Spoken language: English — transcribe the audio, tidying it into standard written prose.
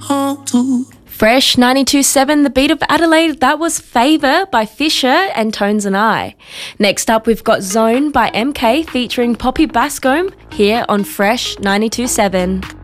home to. Fresh 92.7, The Beat of Adelaide. That was Favour by Fisher and Tones and I. Next up, we've got Zone by MK featuring Poppy Bascombe here on Fresh 92.7.